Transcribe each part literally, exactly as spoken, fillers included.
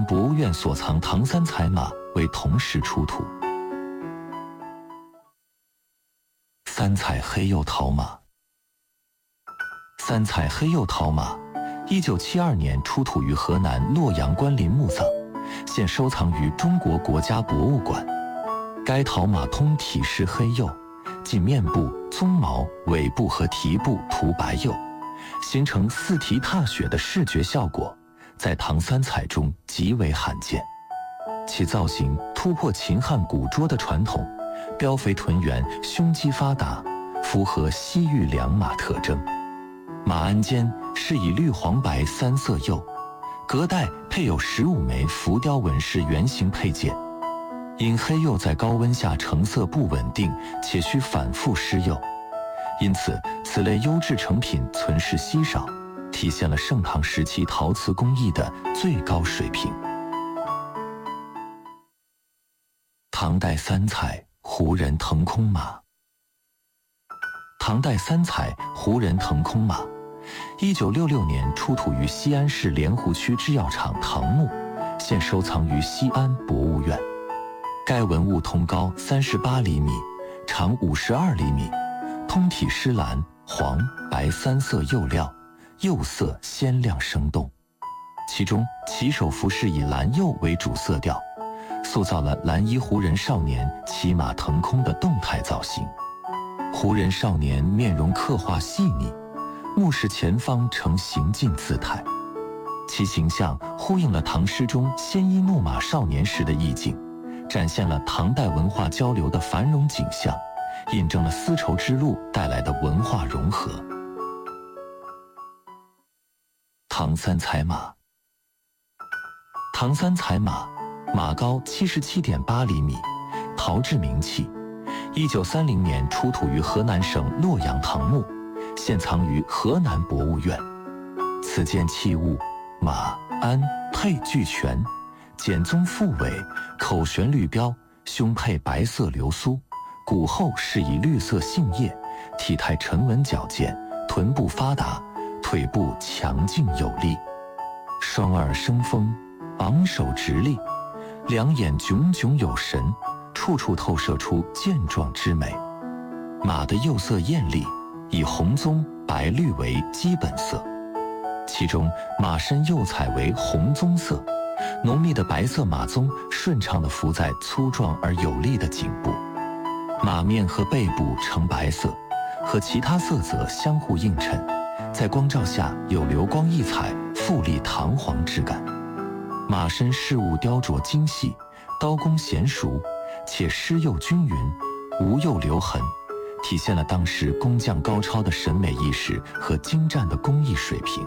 博物院所藏唐三彩马为同时出土。三彩黑釉陶马。三彩黑釉陶马，一九七二年出土于河南洛阳关林墓葬，现收藏于中国国家博物馆。该陶马通体施黑釉，仅面部、鬃毛、尾部和蹄部涂白釉，形成四蹄踏雪的视觉效果，在唐三彩中极为罕见。其造型突破秦汉古拙的传统，膘肥臀圆，胸肌发达，符合西域良马特征。马鞍间是以绿黄白三色釉，隔带配有十五枚浮雕纹饰圆形配件。因黑釉在高温下成色不稳定，且需反复施釉，因此此类优质成品存世稀少，体现了盛唐时期陶瓷工艺的最高水平。唐代三彩胡人腾空马。唐代三彩胡人腾空马，一九六六年出土于西安市莲湖区制药厂唐墓，现收藏于西安博物院。该文物通高三十八厘米，长五十二厘米，通体施蓝、黄、白三色釉料，釉色鲜亮生动。其中骑手服饰以蓝釉为主色调，塑造了蓝衣胡人少年骑马腾空的动态造型。胡人少年面容刻画细腻，目视前方呈行进姿态，其形象呼应了唐诗中鲜衣怒马少年时的意境，展现了唐代文化交流的繁荣景象，印证了丝绸之路带来的文化融合。唐三彩马。唐三彩马，马高七十七点八厘米，陶制名器，一九三零年出土于河南省洛阳唐墓，现藏于河南博物院。此件器物马、鞍、辔俱全，简宗复尾，口悬绿标，胸配白色流苏，骨后是以绿色杏叶，体态沉稳矫健，臀部发达，腿部强劲有力，双耳生风，昂首直立，两眼炯炯有神，处处透射出健壮之美。马的釉色艳丽，以红棕、白绿为基本色，其中马身釉彩为红棕色，浓密的白色马鬃顺畅地浮在粗壮而有力的颈部，马面和背部呈白色，和其他色泽相互映衬，在光照下有流光溢彩、富丽堂皇之感。马身饰物雕琢精细，刀工娴熟，且施釉均匀，无釉留痕，体现了当时工匠高超的审美意识和精湛的工艺水平。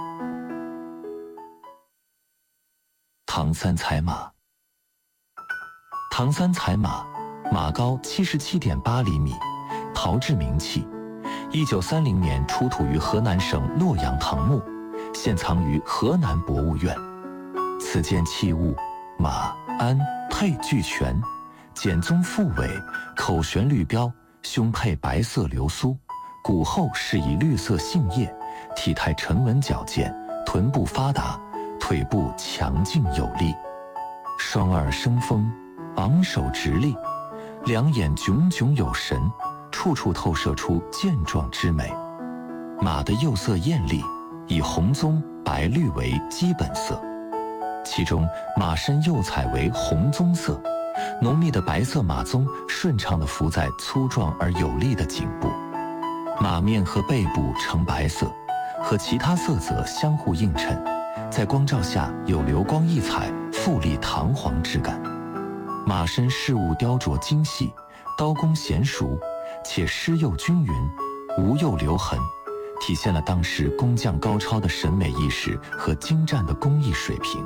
唐三彩马。唐三彩马，马高七十七点八厘米，陶制名器，一九三零年出土于河南省洛阳唐墓，现藏于河南博物院。此件器物马、鞍、辔俱全，简宗复尾，口悬绿标，胸配白色流苏，骨后是以绿色杏叶，体态沉稳矫健，臀部发达，腿部强劲有力，双耳生风，昂首直立，两眼炯炯有神，处处透射出健壮之美。马的釉色艳丽，以红棕、白绿为基本色，其中马身釉彩为红棕色，浓密的白色马鬃顺畅地浮在粗壮而有力的颈部，马面和背部呈白色，和其他色泽相互映衬，在光照下有流光溢彩、富丽堂皇之感。马身饰物雕琢精细，刀工娴熟，且施釉均匀，无釉留痕，体现了当时工匠高超的审美意识和精湛的工艺水平。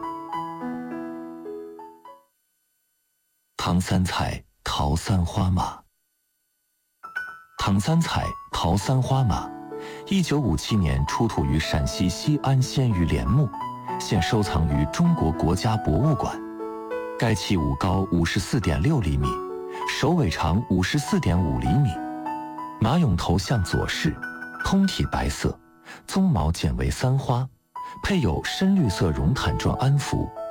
唐三彩陶三花马。唐三彩陶三花马，一九五七年出土于陕西西安鲜鱼帘墓，现收藏于中国国家博物馆。该器物高五十四点六厘米，首尾长五十四点五厘米，马俑头向左视，通体白色，鬃毛剪为三花，配有深绿色绒毯状鞍服，